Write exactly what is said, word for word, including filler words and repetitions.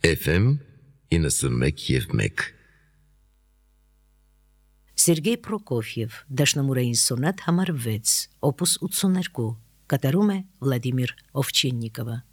Էֆ Էմ իննսունմեկ և մեկ Սերգեյ Պրոկոֆիև, Դաշնամուրային սոնատ համար վեց, օպուս ութսուներկու, կատարում է Վլադիմիր Օվչիննիկովը։